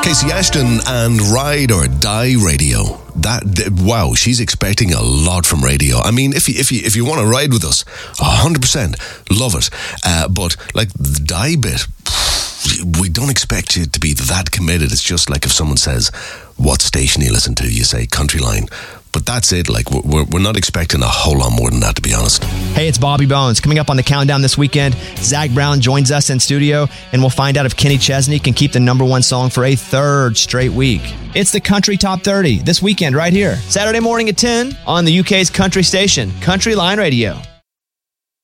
Casey Ashton and Ride or Die Radio. Wow, she's expecting a lot from radio. I mean, if you want to ride with us, 100% love it. But like the die bit, we don't expect you to be that committed. It's just like if someone says, what station you listen to, you say Country Line. But that's it. Like we're not expecting a whole lot more than that, to be honest. Hey, it's Bobby Bones. Coming up on the countdown this weekend, Zach Brown joins us in studio, and we'll find out if Kenny Chesney can keep the number one song for a third straight week. It's the Country Top 30 this weekend right here, Saturday morning at 10 on the UK's country station, Country Line Radio.